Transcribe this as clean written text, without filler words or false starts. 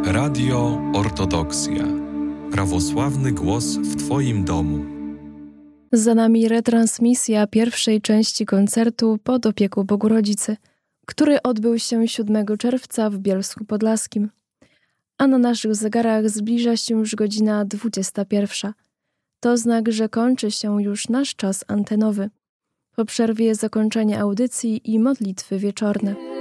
Radio Ortodoksja. Prawosławny głos w Twoim domu. Za nami retransmisja pierwszej części koncertu pod opieką Bogu Rodzicy, który odbył się 7 czerwca w Bielsku Podlaskim. A na naszych zegarach zbliża się już godzina 21. To znak, że kończy się już nasz czas antenowy. Po przerwie zakończenie audycji i modlitwy wieczorne.